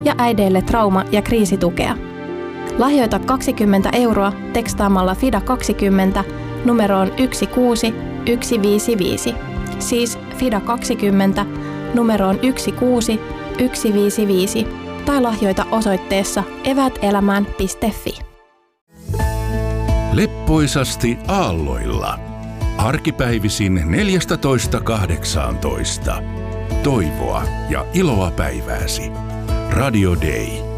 ja äideille trauma- ja kriisitukea. Lahjoita 20 € tekstaamalla FIDA20 numeroon 16155. Siis FIDA20 numeroon 16155 tai lahjoita osoitteessa eväätelämään.fi. Leppoisasti aalloilla. Arkipäivisin 14.18. Toivoa ja iloa päivääsi. Radio Day.